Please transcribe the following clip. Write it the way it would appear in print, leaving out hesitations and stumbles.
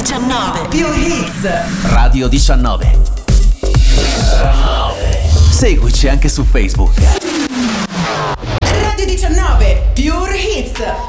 19. Più hits. Radio 19. Seguici anche su Facebook. Radio 19. Pure hits.